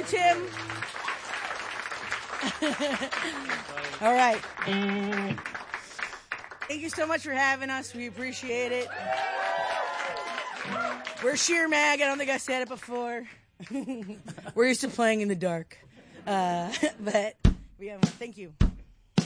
you, Tim. All right. Thank you so much for having us. We appreciate it. We're Sheer Mag. I don't think I said it before. We're used to playing in the dark. But yeah, thank you.